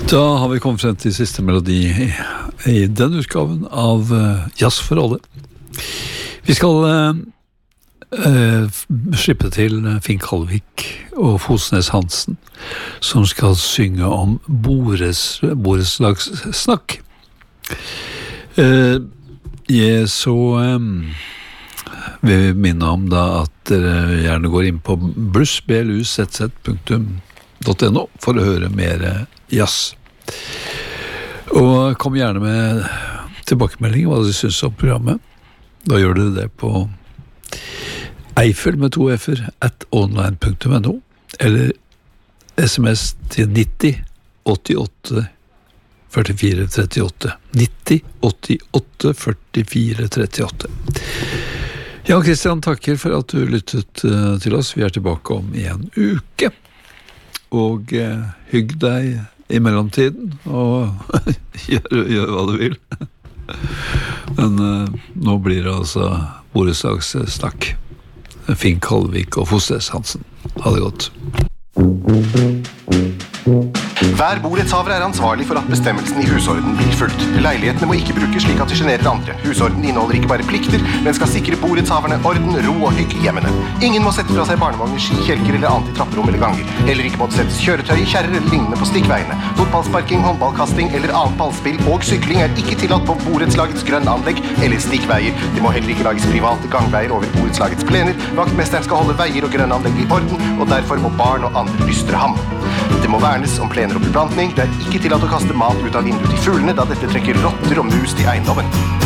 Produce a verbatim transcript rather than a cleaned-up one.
Da har vi kommet frem til siste melodi i, i denne utgaven av uh, Jazz for alle. Vi skal uh, uh, slippe til Finn Kalvik og Fosnes Hansen, som skal synge om bores, boreslagssnakk. Uh, jeg så um, vil minne om da at dere gjerne går inn på bluss punktum no for å høre mer jazz. Og kom gjerne med tilbakemelding hva du synes om programmet. Da gjør du det på Eiffel med to f-er at online punktum no eller sms til nitti åttiåtte førtifire trettiåtte nitti åttiåtte førtifire trettiåtte. Jan Christian takker for at du lyttet uh, til oss. Vi er tilbake om en uke. Og uh, hygg deg i mellomtiden og gjør, gjør hva du vil. Men uh, nå blir det altså boreslagssnakk. Finn Kalvik og Fosnes Hansen. Ha det godt. Hver borettshaver er ansvarlig for at bestemmelsen i husorden blir fulgt. Leilighetene må ikke brukes slik at de generer andre. Husorden inneholder ikke bare plikter, men skal sikre borettshaverne orden, ro og hygg i hjemmene. Ingen må sette fra seg barnevogner, ski, kjelker eller annet i trapperom eller ganger. Heller ikke må det settes kjøretøy, kjerrer eller lignende på stikkveiene. Fotballsparking, håndballkasting eller annet ballspill og sykling er ikke tillatt på borettslagets grønnanlegg eller stikkveier. Det må heller ikke lages private gangveier over borettslagets plener. Vaktmesteren skal holde veier og grønnanlegg i orden, og derfor må barn og andre lystre ham. Det må vernes om plener og beplantning. Det er ikke tillatt å kaste mat ut av vinduet til fuglene, da dette trekker rotter og mus til eiendommen.